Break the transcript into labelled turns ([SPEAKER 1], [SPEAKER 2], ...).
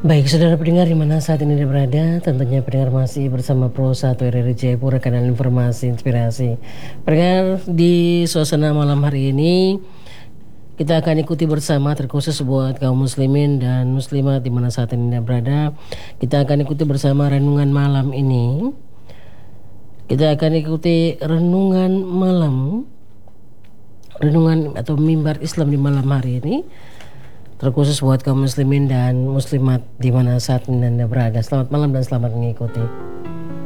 [SPEAKER 1] Baik, saudara pendengar di mana saat ini Anda berada, tentunya pendengar masih bersama Pro 1 RRI Jayapura, kanal informasi inspirasi. Pendengar, di suasana malam hari ini kita akan ikuti bersama, terkhusus buat kaum muslimin dan muslimat di mana saat ini Anda berada. Kita akan ikuti bersama renungan malam ini. Kita akan ikuti renungan malam, renungan atau mimbar Islam di malam hari ini, terkhusus buat kaum muslimin dan muslimat di mana saat ini Anda berada. Selamat malam dan selamat mengikuti.